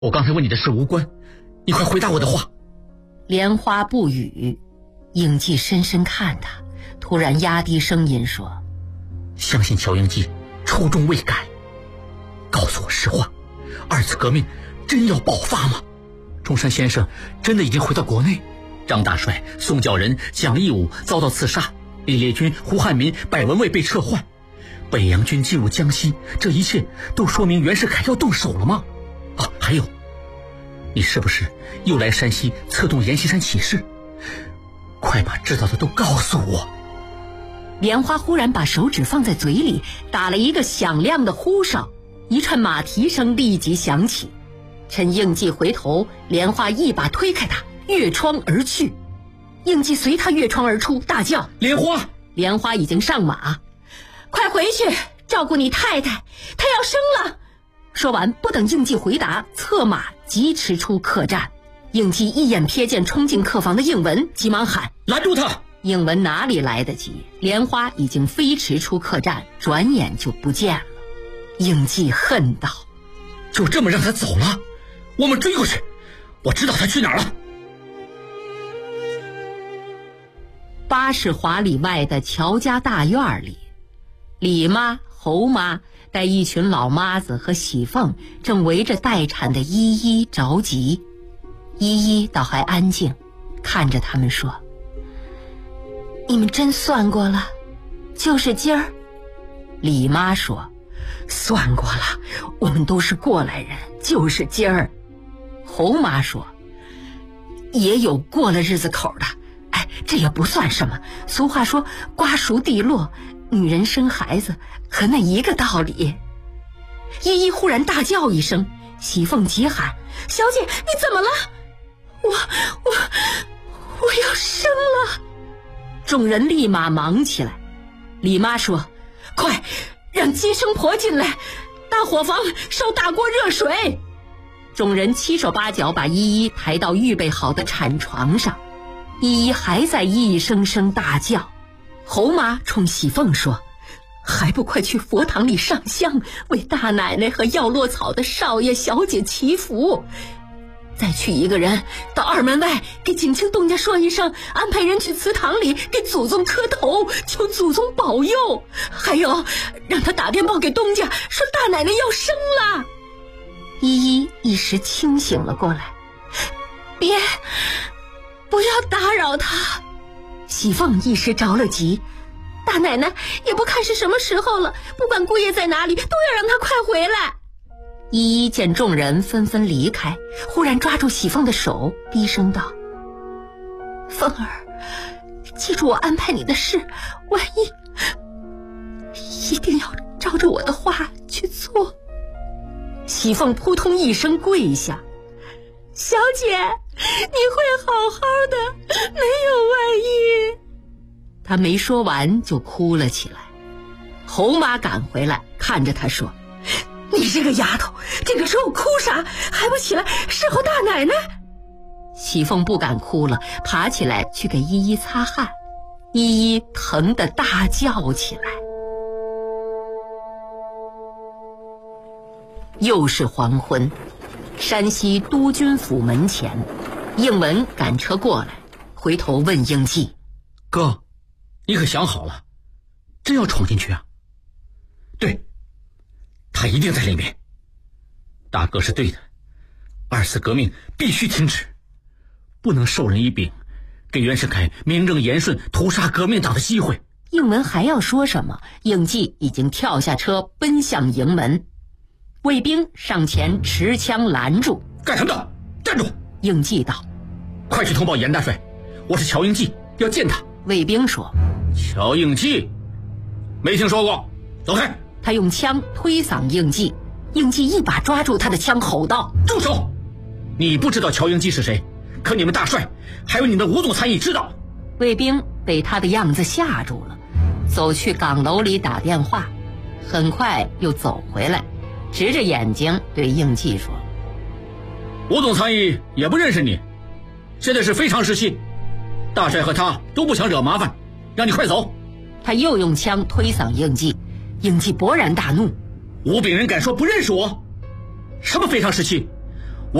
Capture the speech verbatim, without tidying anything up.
我刚才问你的事无关，你快回答我的话。 莲花不语，应季深深看他，突然压低声音说： 相信乔应季初衷未改，告诉我实话，二次革命真要爆发吗？中山先生真的已经回到国内？张大帅、宋教仁、蒋义武遭到刺杀，李烈钧、胡汉民、百文蔚被撤换，北洋军进入江西，这一切都说明袁世凯要动手了吗？啊，还有，你是不是又来山西策动阎锡山起事？快把知道的都告诉我。 莲花忽然把手指放在嘴里，打了一个响亮的呼哨，一串马蹄声立即响起。趁应季回头，莲花一把推开他，越窗而去。应季随他越窗而出，大叫： 莲花！ 莲花已经上马，快回去照顾你太太，她要生了。说完，不等应季回答，策马疾驰出客栈。应季一眼瞥见冲进客房的应文，急忙喊： 拦住他！ 应文哪里来得及，莲花已经飞驰出客栈，转眼就不见了。应季恨道： 就这么让他走了？我们追过去，我知道他去哪儿了。 八十华里外的乔家大院里，李妈、侯妈带一群老妈子和喜凤正围着待产的依依着急。依依倒还安静，看着他们说：你们真算过了，就是今儿？李妈说：算过了，我们都是过来人，就是今儿。侯妈说：也有过了日子口的，哎，这也不算什么。俗话说瓜熟蒂落，女人生孩子和那一个道理。依依忽然大叫一声，喜凤急喊：小姐，你怎么了？我我我要生了！众人立马忙起来。李妈说：快让接生婆进来，大伙房烧大锅热水。众人七手八脚把依依抬到预备好的产床上，依依还在一声声大叫。侯妈冲喜凤说：还不快去佛堂里上香，为大奶奶和药落草的少爷小姐祈福。再去一个人到二门外给景清东家说一声，安排人去祠堂里给祖宗磕头，求祖宗保佑。还有让他打电报给东家说大奶奶要生了。依依一时清醒了过来，别，不要打扰他。喜凤一时着了急，大奶奶也不看是什么时候了，不管姑爷在哪里，都要让他快回来。依依见众人纷纷离开，忽然抓住喜凤的手，低声道：凤儿，记住我安排你的事，万一一定要照着我的话去做。喜凤扑通一声跪下：小姐，你会好好的，没有万一。她没说完就哭了起来。侯妈赶回来，看着她说：你这个丫头，这个时候哭啥？还不起来侍候大奶奶？喜凤不敢哭了，爬起来去给依依擦汗。依依疼得大叫起来。又是黄昏，山西督军府门前，应文赶车过来，回头问应季： 哥，你可想好了，真要闯进去啊？对，他一定在里面。大哥是对的，二次革命必须停止，不能授人以柄，给袁世凯名正言顺屠杀革命党的机会。 应文还要说什么，应季已经跳下车奔向营门。卫兵上前持枪拦住。 干什么的？站住！ 应季道： 快去通报严大帅，我是乔应季，要见他。 卫兵说： 乔应季？没听说过，走开！ 他用枪推搡应季，应季一把抓住他的枪，吼道： 住手！你不知道乔应季是谁，可你们大帅还有你的吴总参议知道。 卫兵被他的样子吓住了，走去岗楼里打电话，很快又走回来，直着眼睛对应季说： 吴总参议也不认识你，现在是非常时期，大帅和他都不想惹麻烦，让你快走。 他又用枪推搡应季，应季勃然大怒： 吴炳仁敢说不认识我？什么非常时期？